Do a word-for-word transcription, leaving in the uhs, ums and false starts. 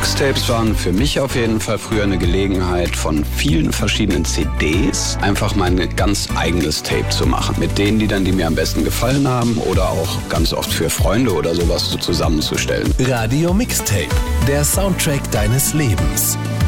Mixtapes waren für mich auf jeden Fall früher eine Gelegenheit, von vielen verschiedenen C Ds einfach mein ganz eigenes Tape zu machen. Mit den Liedern, die mir am besten gefallen haben oder auch ganz oft für Freunde oder sowas so zusammenzustellen. Radio Mixtape, der Soundtrack deines Lebens.